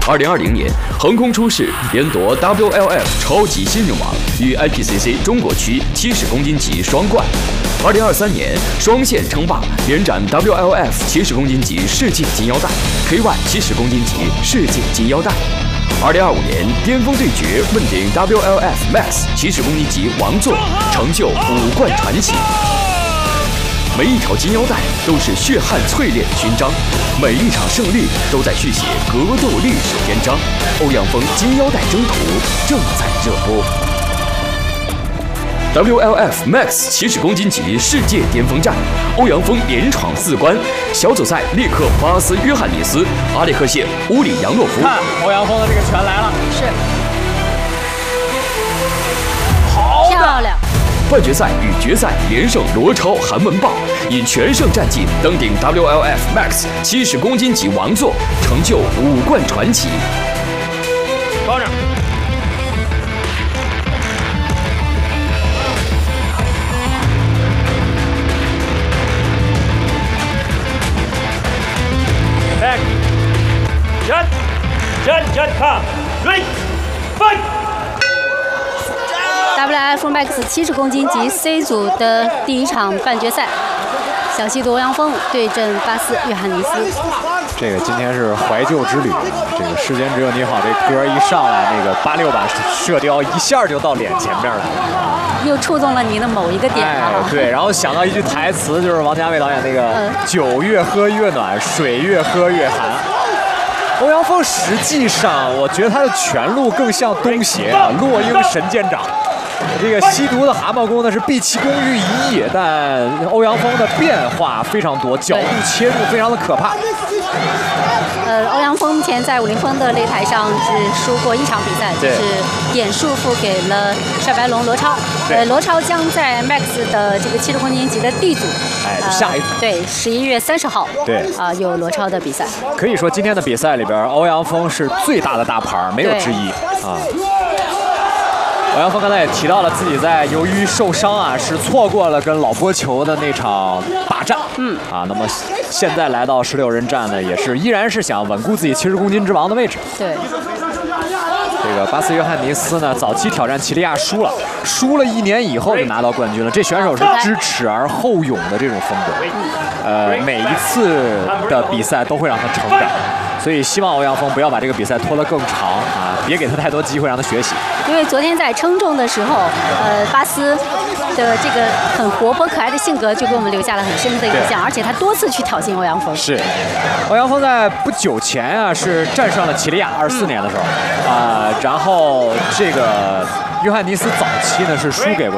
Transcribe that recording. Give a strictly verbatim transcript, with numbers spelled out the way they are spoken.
二零二零年，横空出世，连夺 W L F 超级新人王与 I P C C 中国区七十公斤级双冠。二零二三年，双线称霸，连斩 W L F 七十公斤级世界金腰带 ，K Y 七十公斤级世界金腰带。二零二五年，巅峰对决，问鼎 W L F Max 七十公斤级王座，成就五冠传奇。每一条金腰带都是血汗淬炼的勋章，每一场胜利都在续写格斗历史篇章。欧阳锋金腰带征途正在热播。W L F Max 七十公斤级世界巅峰战，欧阳锋连闯四关，小组赛力克巴斯约翰尼斯、阿列克谢乌里扬诺夫。 看欧阳锋的这个拳来了， 是好漂亮。 半决赛与决赛连胜罗超、韩文豹，以全胜战绩登顶 W L F Max 七十公斤级王座，成就五冠传奇。 高着。Back， 人，人人看 ，ready， fight。 W F Max 七十公斤级 C 组的第一场半决赛，小西毒欧阳锋对阵巴斯约翰尼斯。 这个今天是怀旧之旅，这个世间只有你好，这歌一上来，那个八六版射雕一下就到脸前边来了， 又触动了你的某一个点哎，对，然后想到一句台词，就是王家卫导演那个嗯 “酒越喝越暖，水越喝越寒”。欧阳锋实际上，我觉得他的拳路更像东邪啊，落英神剑掌。这个吸毒的蛤蟆功呢是毕其功于一役，但欧阳锋的变化非常多，角度切入非常的可怕。 呃，欧阳锋目前在武林风的擂台上只输过一场比赛，就是点数付给了帅白龙罗超。呃，罗超将在 Max 的这个七十公斤级的 D 组， 哎，下一组、 呃、对，十一月三十号， 对啊、呃，有罗超的比赛。 可以说今天的比赛里边，欧阳锋是最大的大牌，没有之一啊。欧阳锋刚才也提到了自己在由于受伤啊，是错过了跟老波球的那场霸战。 嗯啊，那么现在来到十六人战呢，也是依然是想稳固自己七十公斤之王的位置。 对。 这个巴斯约翰尼斯呢，早期挑战齐利亚输了，输了一年以后就拿到冠军了。这选手是知耻而后勇的这种风格，呃，每一次的比赛都会让他成长。所以希望欧阳锋不要把这个比赛拖得更长啊，别给他太多机会让他学习。 因为昨天在称重的时候，呃，巴斯的这个很活泼可爱的性格就给我们留下了很深的印象，而且他多次去挑衅欧阳锋。 是，欧阳锋在不久前啊是战胜了齐利亚，二四年的时候啊、呃，然后这个约翰尼斯早期呢是输给过